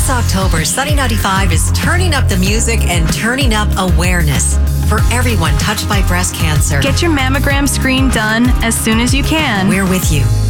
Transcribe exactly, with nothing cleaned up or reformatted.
This October, Sunny ninety-five is turning up the music and turning up awareness for everyone touched by breast cancer. Get your mammogram screen done as soon as you can. We're with you.